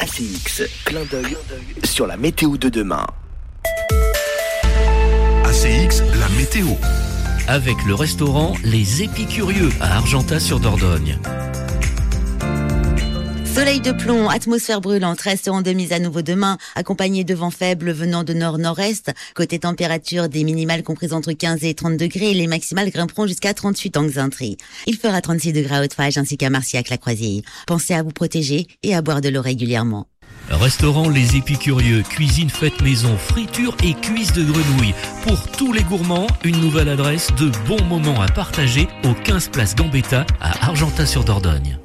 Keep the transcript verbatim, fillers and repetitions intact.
A C X, clin d'œil sur la météo de demain. A C X, la météo. Avec le restaurant Les Épicurieux à Argentat-sur-Dordogne. Soleil de plomb, atmosphère brûlante resteront de mise à nouveau demain, accompagnés de vents faibles venant de nord-nord-est. Côté température, des minimales comprises entre quinze et trente degrés, les maximales grimperont jusqu'à trente-huit en Xaintré. Il fera trente-six degrés à Haute-Fage ainsi qu'à Marcillac-la-Croisille. Pensez à vous protéger et à boire de l'eau régulièrement. Restaurant Les Épicurieux, cuisine faite maison, friture et cuisses de grenouille. Pour tous les gourmands, une nouvelle adresse de bons moments à partager au quinze place Gambetta à Argentat-sur-Dordogne.